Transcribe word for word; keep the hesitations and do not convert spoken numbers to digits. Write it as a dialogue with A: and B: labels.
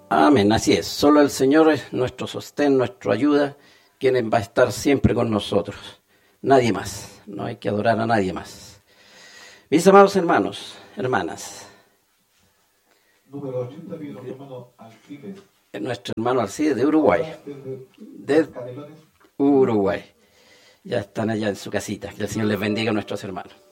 A: Amén, así es. Solo el Señor es nuestro sostén, nuestra ayuda, quien va a estar siempre con nosotros. Nadie más. No hay que adorar a nadie más. Mis amados hermanos, hermanas.
B: Número ochenta, nuestro hermano Alcides.
A: Nuestro hermano Alcides de Uruguay. De Uruguay. Ya están allá en su casita. Que el Señor les bendiga a nuestros hermanos.